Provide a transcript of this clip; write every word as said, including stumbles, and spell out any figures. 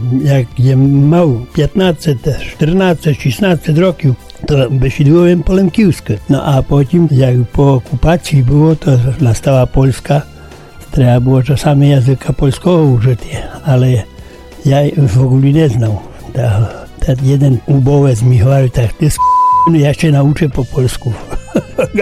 jak jem mał, piętnaście, czternaście, szesnaście rokів, to wyszyliłem polem kiuskę. No a potem, jak po okupacji było, to nastała Polska, trzeba było czasami języka polskiego użyć, ale ja w ogóle nie znał. Ten jeden ubołec mi mówił, tak, ty sk***, ja się nauczę po polsku.